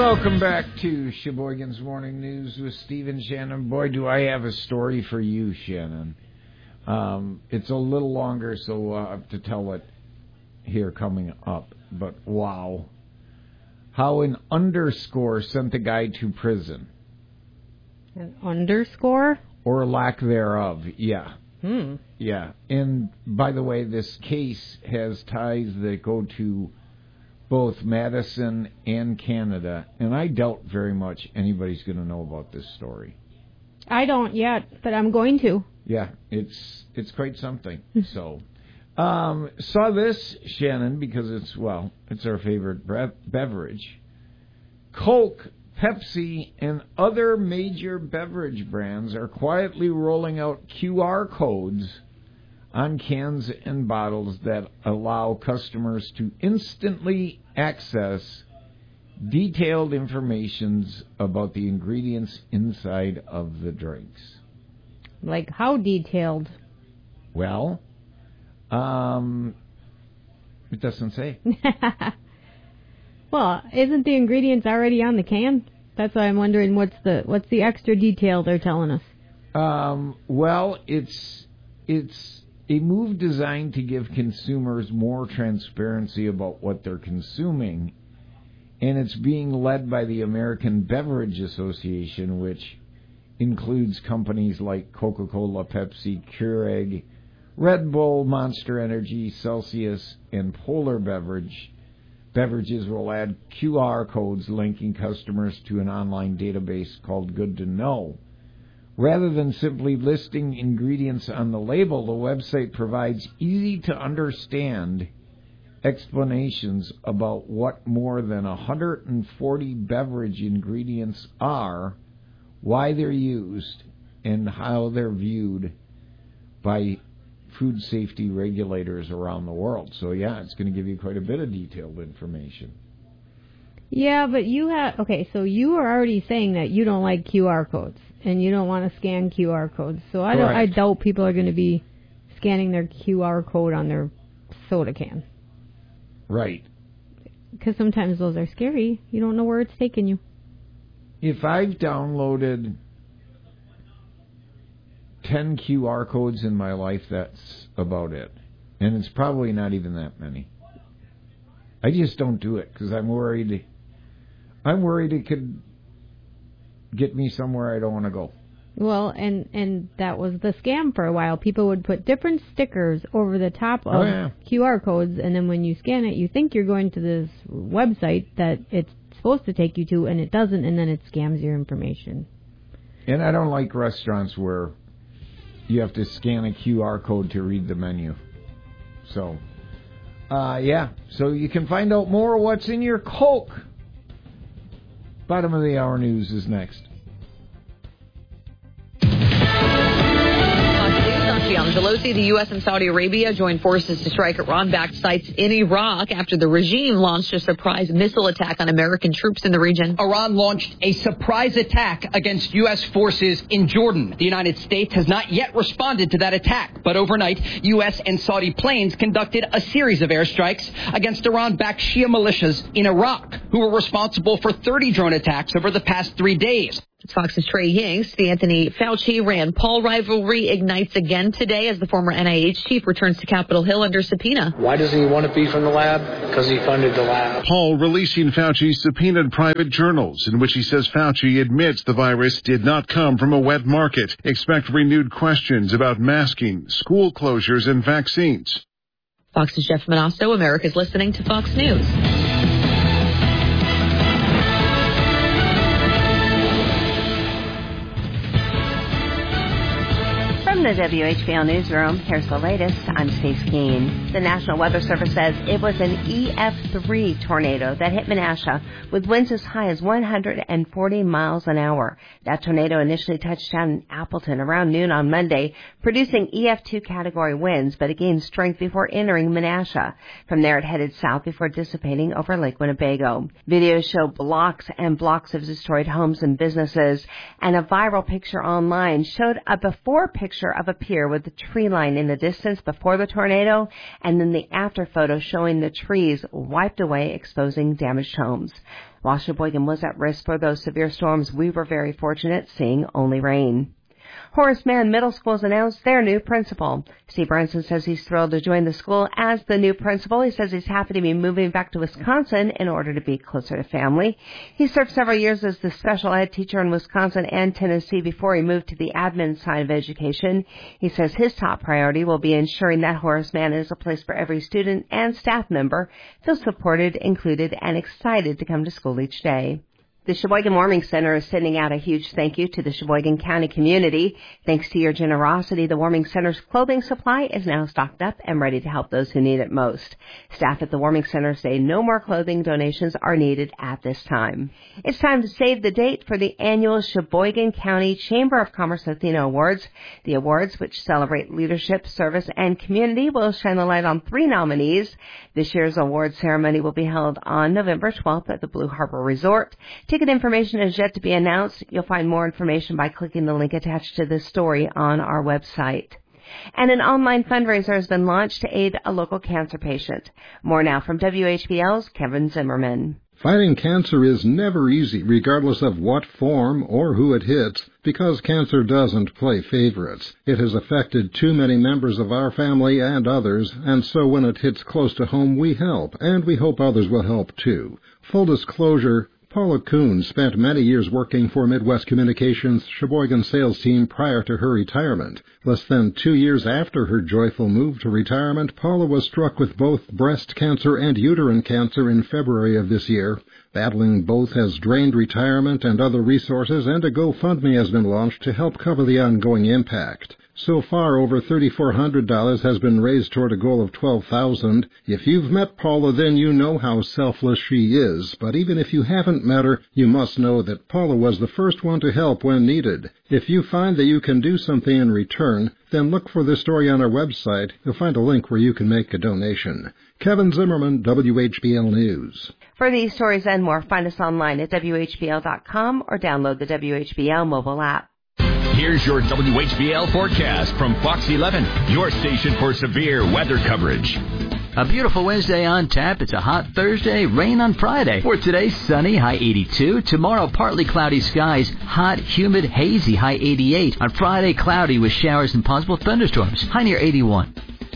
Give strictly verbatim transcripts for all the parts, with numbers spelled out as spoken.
Welcome back to Sheboygan's Morning News with Steve and Shannon. Boy, do I have a story for you, Shannon. Um, it's a little longer, so I'll have to tell it here coming up. But wow. How an underscore sent a guy to prison. An underscore? Or lack thereof, yeah. Hmm. Yeah. And by the way, this case has ties that go to both Madison and Canada, and I doubt very much anybody's going to know about this story. I don't yet, but I'm going to. Yeah, it's it's quite something. So, um, saw this, Shannon, because it's, well, it's our favorite bre- beverage. Coke, Pepsi, and other major beverage brands are quietly rolling out Q R codes on cans and bottles that allow customers to instantly access detailed information about the ingredients inside of the drinks. Like how detailed? Well, um, it doesn't say. Well, isn't the ingredients already on the can? That's why I'm wondering what's the what's the extra detail they're telling us. Um, well, it's it's a move designed to give consumers more transparency about what they're consuming, and it's being led by the American Beverage Association, which includes companies like Coca-Cola, Pepsi, Keurig, Red Bull, Monster Energy, Celsius, and Polar Beverage. Beverages will add Q R codes linking customers to an online database called Good to Know. Rather than simply listing ingredients on the label, the website provides easy-to-understand explanations about what more than one hundred forty beverage ingredients are, why they're used, and how they're viewed by food safety regulators around the world. So, yeah, it's going to give you quite a bit of detailed information. Yeah, but you have... Okay, so you are already saying that you don't like Q R codes, and you don't want to scan Q R codes. So I don't. I doubt people are going to be scanning their Q R code on their soda can. Right. Because sometimes those are scary. You don't know where it's taking you. If I've downloaded ten Q R codes in my life, that's about it. And it's probably not even that many. I just don't do it because I'm worried. I'm worried it could get me somewhere I don't want to go. Well, and, and that was the scam for a while. People would put different stickers over the top of oh, yeah. Q R codes, and then when you scan it, you think you're going to this website that it's supposed to take you to, and it doesn't, and then it scams your information. And I don't like restaurants where you have to scan a Q R code to read the menu. So, uh, yeah. So you can find out more what's in your Coke. Bottom of the hour news is next. Pelosi, the U S and Saudi Arabia joined forces to strike Iran-backed sites in Iraq after the regime launched a surprise missile attack on American troops in the region. Iran launched a surprise attack against U S forces in Jordan. The United States has not yet responded to that attack, but overnight, U S and Saudi planes conducted a series of airstrikes against Iran-backed Shia militias in Iraq, who were responsible for thirty drone attacks over the past three days. Fox's Trey Hinks. The Anthony Fauci-Rand Paul rivalry ignites again today as the former N I H chief returns to Capitol Hill under subpoena. Why does he want to be from the lab? Because he funded the lab. Paul releasing Fauci's subpoenaed private journals in which he says Fauci admits the virus did not come from a wet market. Expect renewed questions about masking, school closures, and vaccines. Fox's Jeff Manasso. America's listening to Fox News. From the W H B L Newsroom, here's the latest. I'm Steve Skeen. The National Weather Service says it was an E F three tornado that hit Menasha with winds as high as one hundred forty miles an hour. That tornado initially touched down in Appleton around noon on Monday, producing E F two category winds, but it gained strength before entering Menasha. From there, it headed south before dissipating over Lake Winnebago. Videos show blocks and blocks of destroyed homes and businesses, and a viral picture online showed a before picture of a pier with the tree line in the distance before the tornado, and then the after photo showing the trees wiped away, exposing damaged homes. While Sheboygan was at risk for those severe storms, we were very fortunate, seeing only rain. Horace Mann Middle School has announced their new principal. Steve Branson says he's thrilled to join the school as the new principal. He says he's happy to be moving back to Wisconsin in order to be closer to family. He served several years as the special ed teacher in Wisconsin and Tennessee before he moved to the admin side of education. He says his top priority will be ensuring that Horace Mann is a place for every student and staff member feels supported, included, and excited to come to school each day. The Sheboygan Warming Center is sending out a huge thank you to the Sheboygan County community. Thanks to your generosity, the Warming Center's clothing supply is now stocked up and ready to help those who need it most. Staff at the Warming Center say no more clothing donations are needed at this time. It's time to save the date for the annual Sheboygan County Chamber of Commerce Athena Awards. The awards, which celebrate leadership, service, and community, will shine the light on three nominees. This year's award ceremony will be held on November twelfth at the Blue Harbor Resort. Ticket information is yet to be announced. You'll find more information by clicking the link attached to this story on our website. And an online fundraiser has been launched to aid a local cancer patient. More now from W H B L's Kevin Zimmerman. Fighting cancer is never easy, regardless of what form or who it hits, because cancer doesn't play favorites. It has affected too many members of our family and others, and so when it hits close to home, we help, and we hope others will help too. Full disclosure, Paula Kuhn spent many years working for Midwest Communications' Sheboygan sales team prior to her retirement. Less than two years after her joyful move to retirement, Paula was struck with both breast cancer and uterine cancer in February of this year. Battling both has drained retirement and other resources, and a GoFundMe has been launched to help cover the ongoing impact. So far, over three thousand four hundred dollars has been raised toward a goal of twelve thousand dollars. If you've met Paula, then you know how selfless she is. But even if you haven't met her, you must know that Paula was the first one to help when needed. If you find that you can do something in return, then look for this story on our website. You'll find a link where you can make a donation. Kevin Zimmerman, W H B L News. For these stories and more, find us online at W H B L dot com or download the W H B L mobile app. Here's your W H B L forecast from Fox eleven, your station for severe weather coverage. A beautiful Wednesday on tap. It's a hot Thursday, rain on Friday. For today, sunny, high eighty-two. Tomorrow, partly cloudy skies, hot, humid, hazy, high eighty-eight. On Friday, cloudy with showers and possible thunderstorms, high near eighty-one.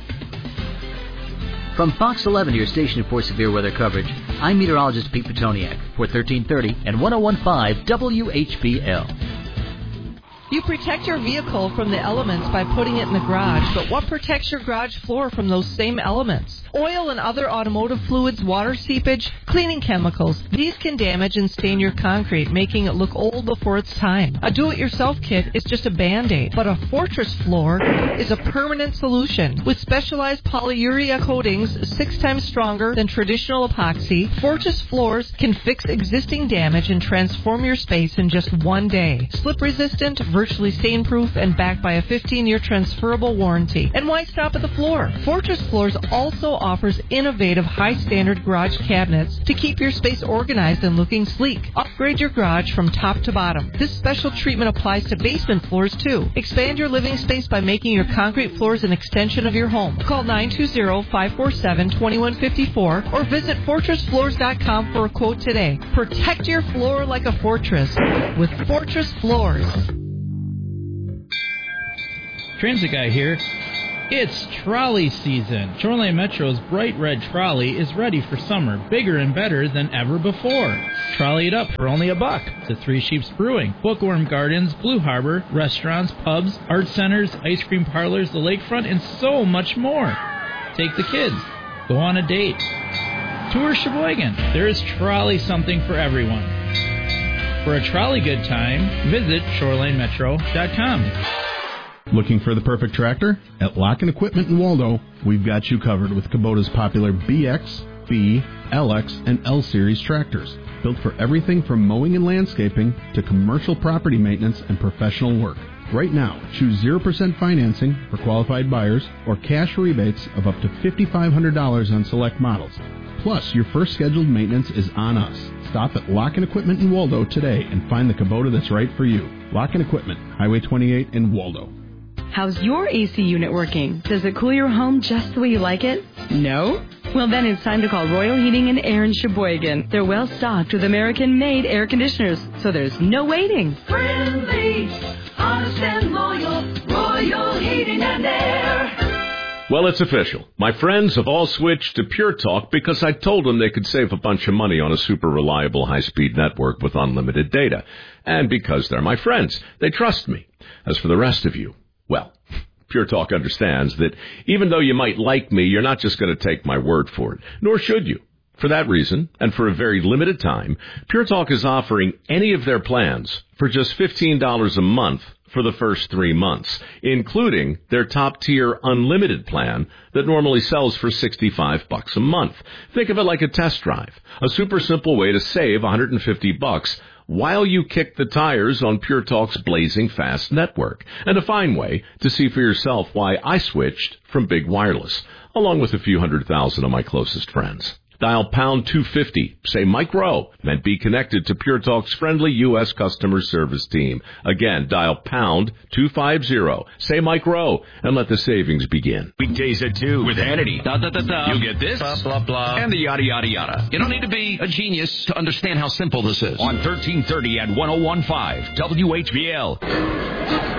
From Fox eleven, your station for severe weather coverage, I'm meteorologist Pete Petoniak for thirteen thirty and one oh one point five W H B L. You protect your vehicle from the elements by putting it in the garage, but what protects your garage floor from those same elements? Oil and other automotive fluids, water seepage, cleaning chemicals. These can damage and stain your concrete, making it look old before its time. A do-it-yourself kit is just a Band-Aid, but a Fortress floor is a permanent solution. With specialized polyurea coatings six times stronger than traditional epoxy, Fortress floors can fix existing damage and transform your space in just one day. Slip-resistant, virtually stain-proof, and backed by a fifteen-year transferable warranty. And why stop at the floor? Fortress Floors also offers innovative high-standard garage cabinets to keep your space organized and looking sleek. Upgrade your garage from top to bottom. This special treatment applies to basement floors, too. Expand your living space by making your concrete floors an extension of your home. Call nine two zero, five four seven, two one five four or visit fortress floors dot com for a quote today. Protect your floor like a fortress with Fortress Floors. Transit Guy here. It's trolley season. Shoreline Metro's bright red trolley is ready for summer, bigger and better than ever before. Trolley it up for only a buck to Three Sheeps Brewing, Bookworm Gardens, Blue Harbor, restaurants, pubs, art centers, ice cream parlors, the lakefront, and so much more. Take the kids. Go on a date. Tour Sheboygan. There is trolley something for everyone. For a trolley good time, visit shoreline metro dot com. Looking for the perfect tractor? At Lock and Equipment in Waldo, we've got you covered with Kubota's popular B X, B, L X, and L Series tractors. Built for everything from mowing and landscaping to commercial property maintenance and professional work. Right now, choose zero percent financing for qualified buyers or cash rebates of up to five thousand five hundred dollars on select models. Plus, your first scheduled maintenance is on us. Stop at Lock and Equipment in Waldo today and find the Kubota that's right for you. Lock and Equipment, Highway twenty-eight in Waldo. How's your A C unit working? Does it cool your home just the way you like it? No? Well, then it's time to call Royal Heating and Air in Sheboygan. They're well stocked with American-made air conditioners, so there's no waiting. Friendly, honest and loyal, Royal Heating and Air. Well, it's official. My friends have all switched to Pure Talk because I told them they could save a bunch of money on a super reliable high-speed network with unlimited data. And because they're my friends, they trust me. As for the rest of you, well, Pure Talk understands that even though you might like me, you're not just going to take my word for it, nor should you. For that reason, and for a very limited time, Pure Talk is offering any of their plans for just fifteen dollars a month for the first three months, including their top-tier unlimited plan that normally sells for sixty-five bucks a month. Think of it like a test drive, a super simple way to save one hundred fifty bucks while you kick the tires on Pure Talk's blazing fast network, and a fine way to see for yourself why I switched from Big Wireless, along with a few hundred thousand of my closest friends. Dial pound two fifty, say Mike Rowe, and be connected to Pure Talk's friendly U S customer service team. Again, dial pound two fifty, say Mike Rowe, and let the savings begin. Weekdays at two with Hannity. Da, da, da, da. You get this, blah, blah, blah, and the yada, yada, yada. You don't need to be a genius to understand how simple this is. On thirteen thirty and one oh one point five W H B L.